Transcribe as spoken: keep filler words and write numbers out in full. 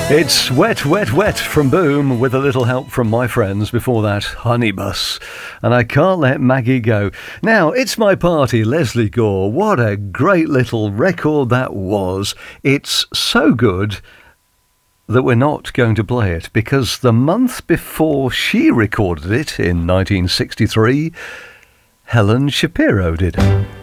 It's Wet, Wet, Wet from Boom with a little help from my friends. Before that, Honey Bus. And I Can't Let Maggie Go. Now, It's My Party, Leslie Gore. What a great little record that was. It's so good that we're not going to play it because the month before she recorded it in nineteen sixty-three, Helen Shapiro did.